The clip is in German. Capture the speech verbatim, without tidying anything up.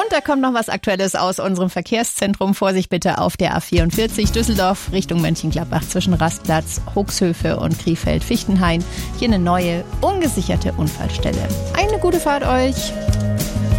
Und da kommt noch was Aktuelles aus unserem Verkehrszentrum. Vorsicht bitte auf der A vierundvierzig Düsseldorf Richtung Mönchengladbach zwischen Rastplatz, Huxhöfe und Krefeld-Fichtenhain. Hier eine neue, ungesicherte Unfallstelle. Eine gute Fahrt euch!